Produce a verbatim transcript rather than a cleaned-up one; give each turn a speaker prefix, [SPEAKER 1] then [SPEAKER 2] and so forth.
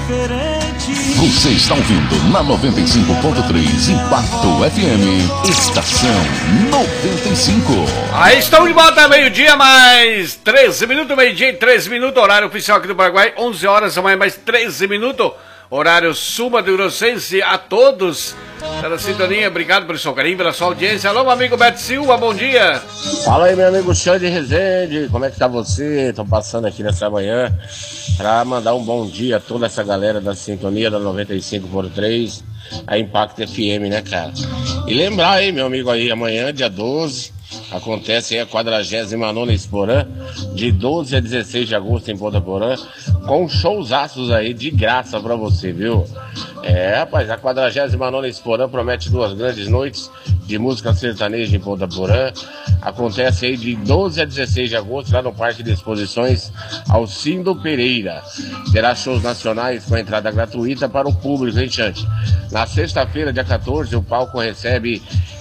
[SPEAKER 1] Você está ouvindo na noventa e cinco ponto três Impacto F M, Estação noventa e cinco.
[SPEAKER 2] Aí estamos de volta, meio-dia, mais treze minutos, meio-dia e treze minutos, horário oficial aqui do Paraguai, onze horas da manhã, mais treze minutos, horário sul-mato-grossense. A todos pela sintonia, obrigado pelo seu carinho, pela sua audiência. Alô, meu amigo Beto Silva, bom dia.
[SPEAKER 3] Fala aí, meu amigo Xande Rezende, como é que tá você? Tô passando aqui nessa manhã para mandar um bom dia a toda essa galera da sintonia da noventa e cinco ponto três, a Impacto F M, né, cara? E lembrar aí, meu amigo, aí, amanhã, dia doze, acontece aí a quadragésima nona Esporã, de doze a dezesseis de agosto em Ponta Porã, com showzaços aí de graça pra você, viu? É, rapaz, a quadragésima nona Esporã promete duas grandes noites de música sertaneja em Ponta Porã. Acontece aí de doze a dezesseis de agosto, lá no Parque de Exposições Alcindo Pereira. Terá shows nacionais com entrada gratuita para o público, hein, Xande? Na sexta-feira, dia quatorze, o palco recebe